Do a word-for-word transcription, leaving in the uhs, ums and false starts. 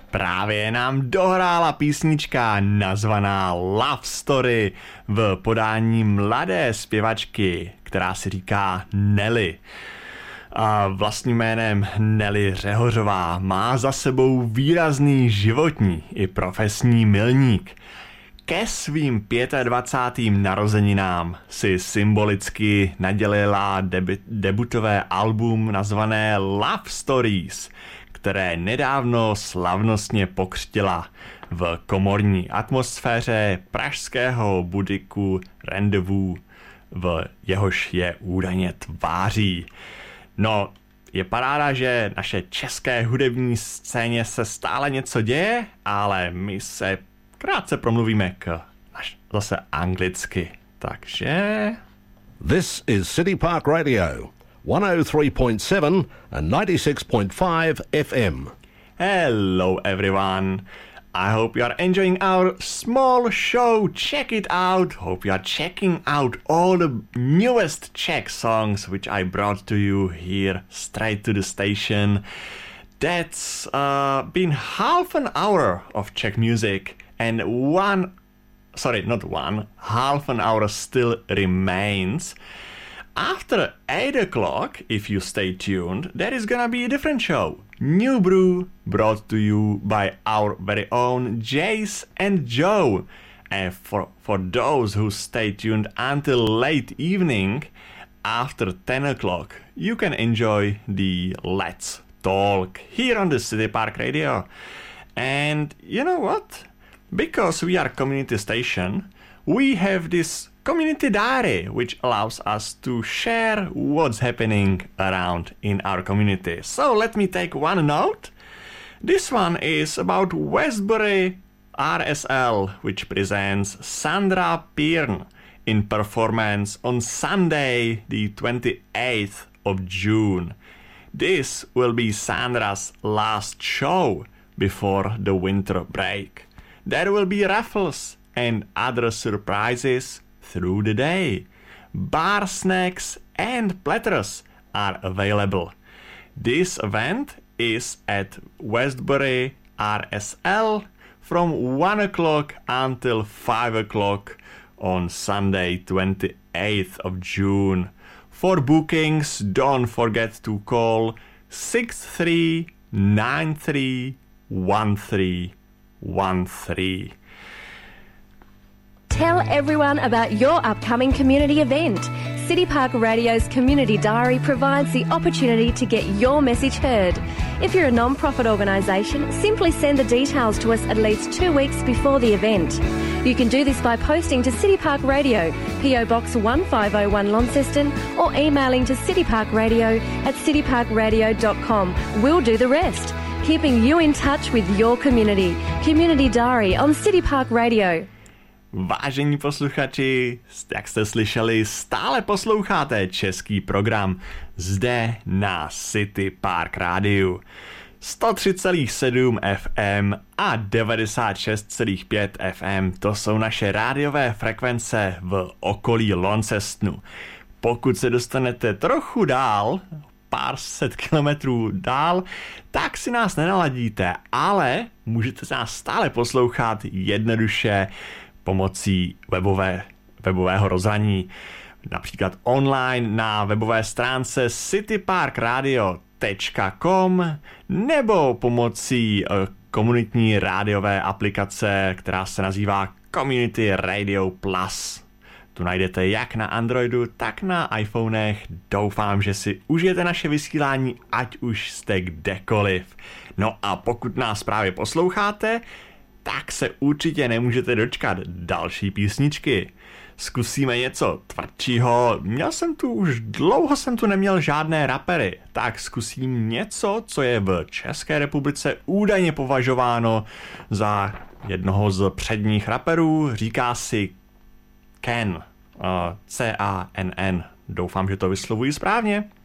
Právě nám dohrála písnička nazvaná Love Story v podání mladé zpěvačky, která si říká Nelly. A vlastním jménem Nelly Řehořová má za sebou výrazný životní i profesní milník. Ke svým dvacátým pátým narozeninám si symbolicky nadělila debi- debutové album nazvané Love Stories, které nedávno slavnostně pokřtila v komorní atmosféře pražského budiku Rendezvous, v jehož je údajně tváří. No, je paráda, že naše české hudební scéně se stále něco děje, ale my se krátce promluvíme k až zase anglicky. Takže... This is City Park Radio, one oh three point seven and ninety-six point five F M. Hello everyone. I hope you are enjoying our small show. Check it out. Hope you are checking out all the newest Czech songs which I brought to you here straight to the station. That's uh, been half an hour of Czech music and one, sorry, not one, half an hour still remains. After eight o'clock, if you stay tuned, there is gonna be a different show. New Brew, brought to you by our very own Jace and Joe. And for, for those who stay tuned until late evening, after ten o'clock, you can enjoy the Let's Talk here on the City Park Radio. And you know what? Because we are a community station, we have this community diary, which allows us to share what's happening around in our community. So let me take one note. This one is about Westbury R S L, which presents Sandra Pearn in performance on Sunday, the twenty-eighth of June. This will be Sandra's last show before the winter break. There will be raffles and other surprises through the day. Bar snacks and platters are available. This event is at Westbury R S L from one o'clock until five o'clock on Sunday twenty-eighth of June. For bookings, don't forget to call six three nine three one three one three. Tell everyone about your upcoming community event. City Park Radio's Community Diary provides the opportunity to get your message heard. If you're a non-profit organisation, simply send the details to us at least two weeks before the event. You can do this by posting to City Park Radio, P O Box one five oh one Launceston, or emailing to cityparkradio at cityparkradio dot com. We'll do the rest, keeping you in touch with your community. Community Diary on City Park Radio. Vážení posluchači, jak jste slyšeli, stále posloucháte český program zde na City Park Rádiu. sto tři celá sedm F M a devadesát šest celá pět F M, to jsou naše rádiové frekvence v okolí Launcestonu. Pokud se dostanete trochu dál, pár set kilometrů dál, tak si nás nenaladíte, ale můžete se nás stále poslouchat jednoduše pomocí webové, webového rozhraní, například online na webové stránce cityparkradio tečka com nebo pomocí komunitní rádiové aplikace, která se nazývá Community Radio Plus. Tu najdete jak na Androidu, tak na iPhonech. Doufám, že si užijete naše vysílání, ať už jste kdekoliv. No a pokud nás právě posloucháte, tak se určitě nemůžete dočkat další písničky. Zkusíme něco tvrdšího. Měl jsem tu už dlouho jsem tu neměl žádné rapery, tak zkusím něco, co je v České republice údajně považováno za jednoho z předních raperů. Říká si Ken, C A N N. Doufám, že to vyslovuji správně.